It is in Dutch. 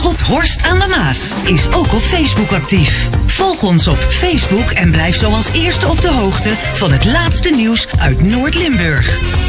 Omroep Horst aan de Maas is ook op Facebook actief. Volg ons op Facebook en blijf zo als eerste op de hoogte van het laatste nieuws uit Noord-Limburg.